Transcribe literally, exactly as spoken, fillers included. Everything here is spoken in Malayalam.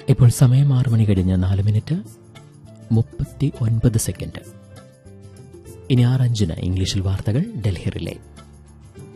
ഇപ്പോൾ സമയം ആറ് മണി കഴിഞ്ഞ് നാല് മിനിറ്റ് മുപ്പത്തി ഒൻപത് സെക്കൻഡ്. ഇനി ആറഞ്ചിന് ഇംഗ്ലീഷിൽ വാർത്തകൾ ഡൽഹി റിലേ.